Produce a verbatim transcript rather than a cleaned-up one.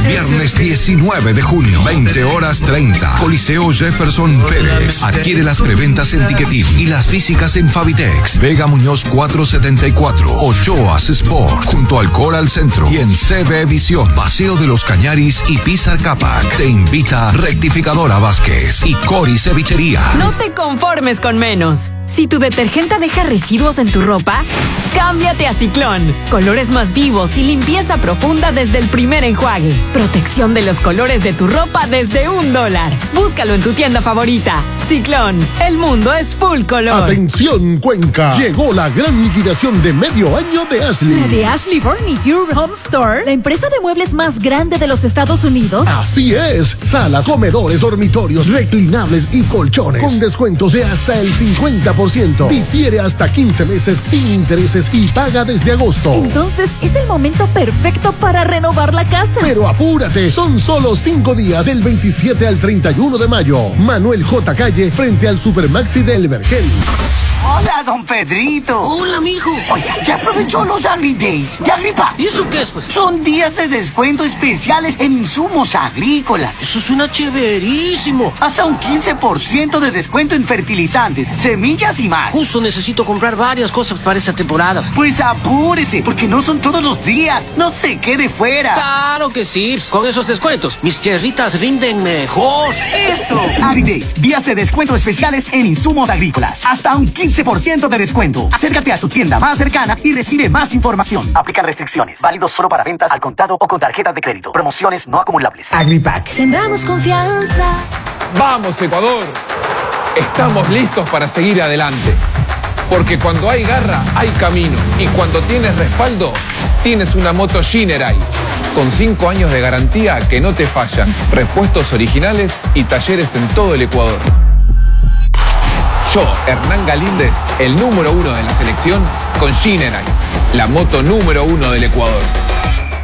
Viernes diecinueve de junio, veinte horas treinta. Coliseo Jefferson Pérez. Adquiere las preventas en Ticketim y las físicas en Fabitex. Vega Muñoz cuatrocientos setenta y cuatro. Ochoas Sport. Junto al Coral Centro. Y en C B Visión. Paseo de los Cañaris y Pizar Capac. Te invita Rectificadora Vázquez y Cori Cevichería. No te conformes con menos. Si tu detergente deja residuos en tu ropa, cámbiate a Ciclón. Colores más vivos y limpieza profunda desde el primer enjuague. Protección de los colores de tu ropa desde un dólar. Búscalo en tu tienda favorita. Ciclón, el mundo es full color. Atención, Cuenca. Llegó la gran liquidación de medio año de Ashley. ¿La de Ashley Furniture Home Store? ¿La empresa de muebles más grande de los Estados Unidos? Así es. Salas, comedores, dormitorios, reclinables y colchones. Con descuentos de hasta el cincuenta por ciento. Difiere hasta quince meses sin intereses y paga desde agosto. Entonces es el momento perfecto para renovar la casa. Pero apúrate, son solo cinco días del veintisiete al treinta y uno de mayo. Manuel J. Calle frente al Supermaxi del Vergel. Hola, don Pedrito. Hola, mijo. Oye, ya aprovechó los Agri Days de Agripack. ¿Y eso qué es, pues? Son días de descuento especiales en insumos agrícolas. Eso suena chéverísimo. Hasta un quince por ciento de descuento en fertilizantes, semillas y más. Justo necesito comprar varias cosas para esta temporada. Pues apúrese, porque no son todos los días. No se quede fuera. Claro que sí. Con esos descuentos, mis tierritas rinden mejor. ¡Eso! Agri Days, días de descuento especiales en insumos agrícolas. Hasta un quince por ciento de descuento. Acércate a tu tienda más cercana y recibe más información. Aplican restricciones. Válidos solo para ventas al contado o con tarjeta de crédito. Promociones no acumulables. Agripack. Sembramos confianza. ¡Vamos, Ecuador! Estamos listos para seguir adelante. Porque cuando hay garra, hay camino. Y cuando tienes respaldo, tienes una moto Shinerai. Con cinco años de garantía que no te fallan. Repuestos originales y talleres en todo el Ecuador. Yo, Hernán Galíndez, el número uno de la selección, con Shinerai, la moto número uno del Ecuador.